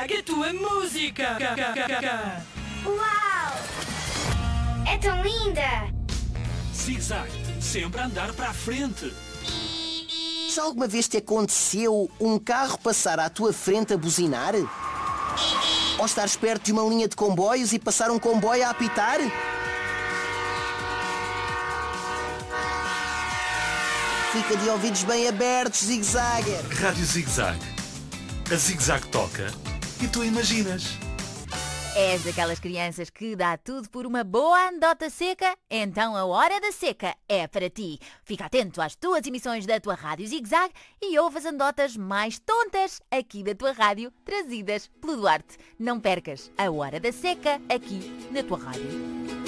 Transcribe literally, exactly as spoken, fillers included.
Zig-Zag, a tua música. Uau! É tão linda! Zig-Zag, sempre a andar para a frente. Já alguma vez te aconteceu um carro passar à tua frente a buzinar? Ou estares perto de uma linha de comboios e passar um comboio a apitar? Fica de ouvidos bem abertos, Zig-Zagger. Rádio Zig-Zag. A Zig-Zag toca e tu imaginas. És daquelas crianças que dá tudo por uma boa andota seca? Então a Hora da Seca é para ti. Fica atento às tuas emissões da tua Rádio Zig-Zag e ouve as andotas mais tontas aqui da tua rádio, trazidas pelo Duarte. Não percas a Hora da Seca aqui na tua rádio.